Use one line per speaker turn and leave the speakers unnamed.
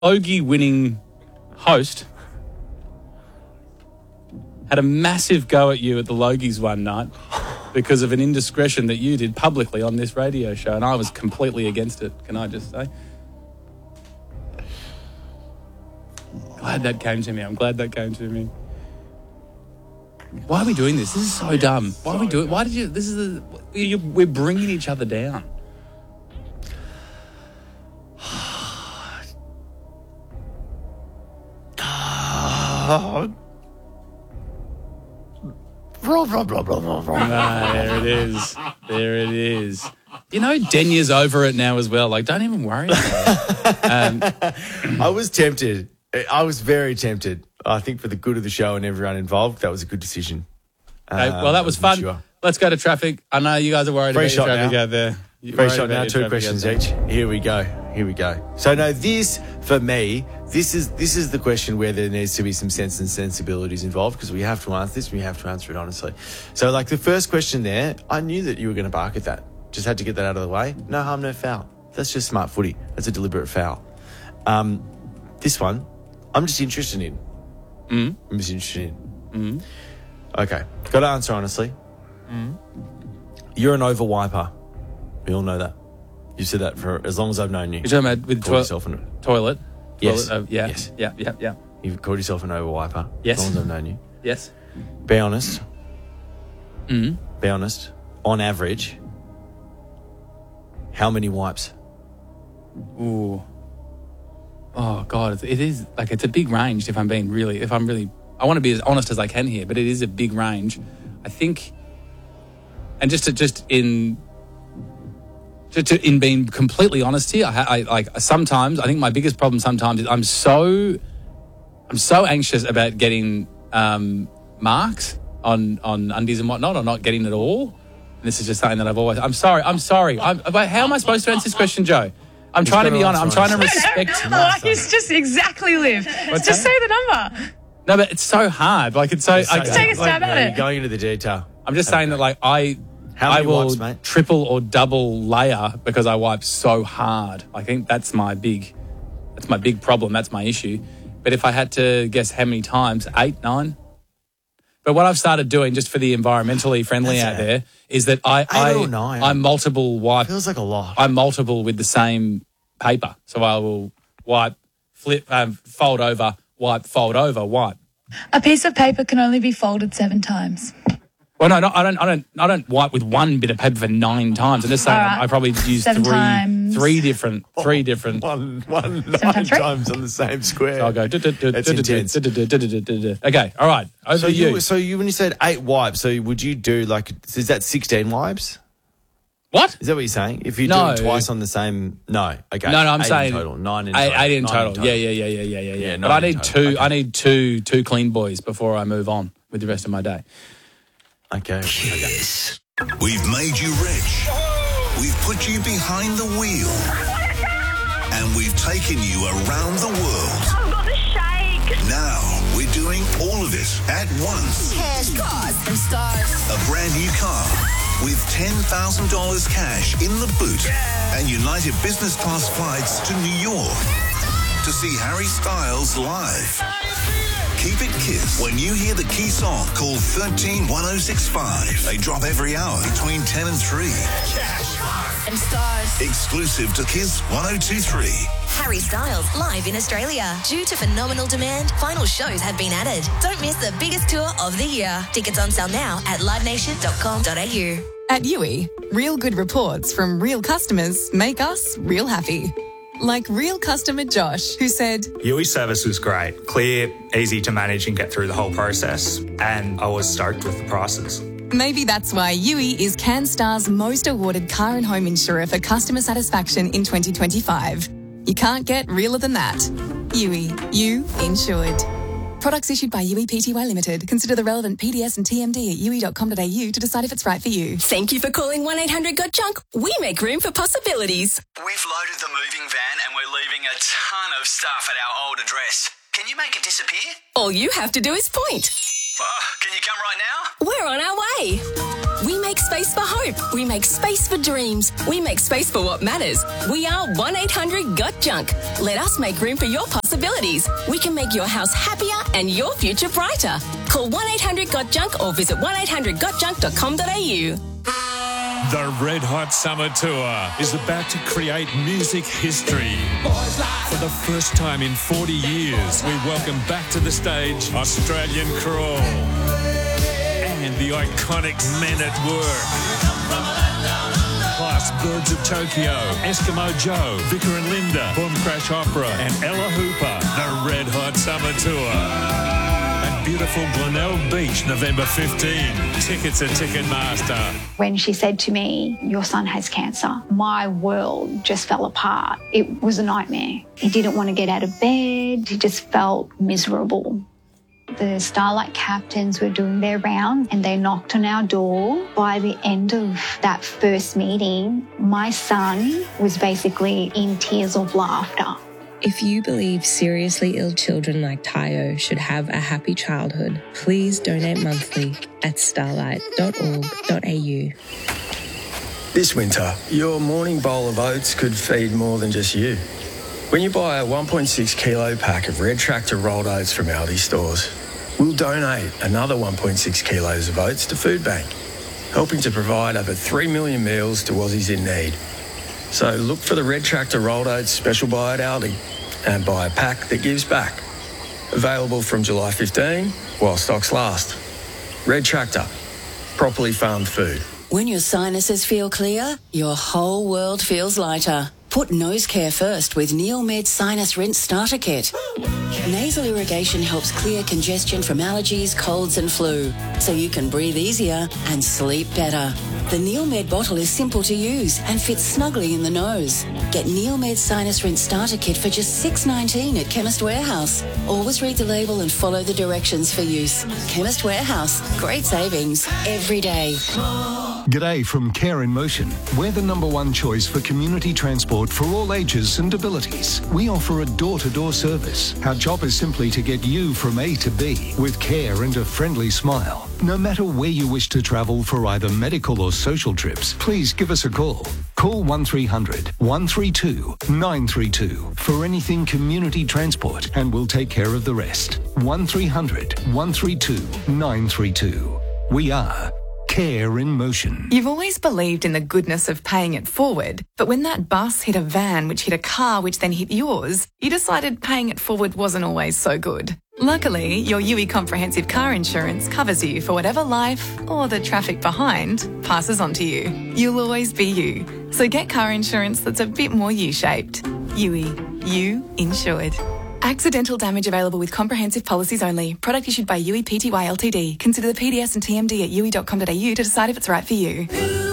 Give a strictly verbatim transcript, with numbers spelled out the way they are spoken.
Logie-winning host had a massive go at you at the Logies one night because of an indiscretion that you did publicly on this radio show, and I was completely against it, can I just say? Glad that came to me. I'm glad that came to me. Why are we doing this? This is so dumb. Why are we doing it? Why did you... This is... A, you, we're bringing each other down.
Oh. Blah, blah, blah, blah, blah, blah.
No, there it is. There it is. You know, Denya's over it now as well. Like, don't even worry about it. Um,
I was tempted. I was very tempted. I think for the good of the show and everyone involved, that was a good decision.
Okay, well, that was fun.
Sure.
Let's go to traffic. I know you guys are worried
Free
about your traffic
now.
out there. You're
Free
worried
shot
about
now,
your
two
traffic
questions
out there.
each. Here we go. Here we go. So no, this for me, this is this is the question where there needs to be some sense and sensibilities involved because we have to answer this. We have to answer it honestly. So like the first question there, I knew that you were going to bark at that. Just had to get that out of the way. No harm, no foul. That's just smart footy. That's a deliberate foul. Um, this one, I'm just interested in.
Mm.
I'm just interested in.
Mm.
Okay, got to answer honestly.
Mm.
You're an over wiper. We all know that. You've said that for as long as I've known you.
You're talking about with
Called
toi-
yourself an,
toilet?
Yes.
Toilet, uh, yeah.
Yes.
Yeah, yeah, yeah.
You've called yourself an over wiper.
Yes.
As long as I've known you.
Yes.
Be honest.
Mm.
Be honest. On average, how many wipes?
Ooh. Oh, God. It is, like, it's a big range if I'm being really, if I'm really, I want to be as honest as I can here, but it is a big range. I think, and just to, just in, to, to, in being completely honest here, I, I like sometimes, I think my biggest problem sometimes is I'm so, I'm so anxious about getting um, marks on, on undies and whatnot, or not getting it all. And this is just something that I've always, I'm sorry, I'm sorry. I'm, wait, how am I supposed to answer this question, Joe? I'm trying to be honest. I'm trying to respect.
Like it's just exactly live.
What's
just
that?
say the number.
No, but it's so hard. Like it's so. I,
Take a stab
no,
at it.
You're going into the detail.
I'm just saying that, like I,
How
I
many
will
wipes, mate?
triple or double layer because I wipe so hard. I think that's my big, that's my big problem. That's my issue. But if I had to guess how many times, eight, nine. But what I've started doing, just for the environmentally friendly
That's
out
it.
there, is that I, I,
or nine.
I multiple wipe.
Feels like a lot.
I multiple with the same paper. So I will wipe, flip, um, fold over, wipe, fold over, wipe.
A piece of paper can only be folded seven times.
Well, no, no, I don't, I don't, I don't wipe with one bit of paper for nine times. I'm just saying,
All right.
I probably use
Seven
three,
times.
three different, three different.
One, one, nine
times three?
times on the same square.
So I'll go.
That's intense.
Okay, all right. Over
So
to you.
you, so you, when you said eight wipes, so would you do like, is that sixteen wipes?
What?
Is that what you're saying? If you
No.
do it twice on the same, no. Okay.
No, no, I'm
eight
saying
in total, nine in
eight,
total.
eight in
Nine
total. Yeah, yeah, yeah, yeah, yeah, yeah, yeah.
Yeah,
But I
nine in
need
total.
two.
Okay.
I need two, two clean boys before I move on with the rest of my day.
Okay. okay.
We've made you rich. We've put you behind the wheel. And we've taken you around the world.
I've got the shake.
Now we're doing all of it at once.
Cash, cars, and stars.
A brand new car with ten thousand dollars cash in the boot and United Business Class flights to New York to see Harry Styles live. Keep it Kiss when you hear the key song called thirteen one oh six five. They drop every hour between ten and three.
And stars.
Exclusive to Kiss one oh two three.
Harry Styles live in Australia. Due to phenomenal demand, final shows have been added. Don't miss the biggest tour of the year. Tickets on sale now at live nation dot com dot a u.
At U I, real good reports from real customers make us real happy. Like real customer Josh, who said,
U I service was great, clear, easy to manage and get through the whole process, and I was stoked with the prices.
maybe that's why U I is CanStar's most awarded car and home insurer for customer satisfaction in twenty twenty-five. You can't get realer than that. U I, you insured. Products issued by U I P T Y Limited. Consider the relevant P D S and T M D at u i dot com dot a u to decide if it's right for you.
Thank you for calling one eight hundred got junk. We make room for possibilities.
We've loaded the moving van and we're leaving a ton of stuff at our old address. Can you make it disappear?
All you have to do is point.
Oh, can you come right now?
We're on our way. We make space for hope. We make space for dreams. We make space for what matters. We are one eight hundred got junk. Let us make room for your possibilities. We can make your house happier and your future brighter. Call one eight hundred got junk or visit one eight hundred got junk dot com dot a u.
The Red Hot Summer Tour is about to create music history. For the first time in forty years, we welcome back to the stage Australian Crawl and the iconic Men at Work. Plus Birds of Tokyo, Eskimo Joe, Vicar and Linda, Boom Crash Opera and Ella Hooper. The Red Hot Summer Tour. Beautiful Glenelg Beach, November fifteenth. Tickets at Ticketmaster.
When she said to me, your son has cancer, my world just fell apart. It was a nightmare. He didn't want to get out of bed. He just felt miserable. The Starlight captains were doing their rounds and they knocked on our door. By the end of that first meeting, my son was basically in tears of laughter.
If you believe seriously ill children like Tayo should have a happy childhood, please donate monthly at starlight dot org dot a u.
This winter, your morning bowl of oats could feed more than just you. When you buy a one point six kilo pack of Red Tractor rolled oats from Aldi stores, we'll donate another one point six kilos of oats to Food Bank, helping to provide over three million meals to Aussies in need. So look for the Red Tractor rolled oats special buy at Aldi and buy a pack that gives back. Available from July fifteenth while stocks last. Red Tractor, properly farmed food.
When your sinuses feel clear, your whole world feels lighter. Put nose care first with Neomed Sinus Rinse Starter Kit. Nasal irrigation helps clear congestion from allergies, colds and flu, so you can breathe easier and sleep better. The Neomed bottle is simple to use and fits snugly in the nose. Get Neomed Sinus Rinse Starter Kit for just six dollars nineteen at Chemist Warehouse. Always read the label and follow the directions for use. Chemist Warehouse, great savings every day.
G'day from Care in Motion. We're the number one choice for community transport for all ages and abilities. We offer a door-to-door service. Our job is simply to get you from A to B with care and a friendly smile. No matter where you wish to travel for either medical or social trips, please give us a call. Call one three hundred, one three two, nine three two for anything community transport and we'll take care of the rest. one three hundred, one three two, nine three two. We are Care in Motion.
You've always believed in the goodness of paying it forward, but when that bus hit a van which hit a car which then hit yours, you decided paying it forward wasn't always so good. Luckily, your U I Comprehensive Car Insurance covers you for whatever life, or the traffic behind, passes on to you. You'll always be you. So get car insurance that's a bit more U-shaped. U I. You insured. Accidental damage available with comprehensive policies only. Product issued by U I Pty Ltd. Consider the P D S and T M D at u i dot com dot a u to decide if it's right for you.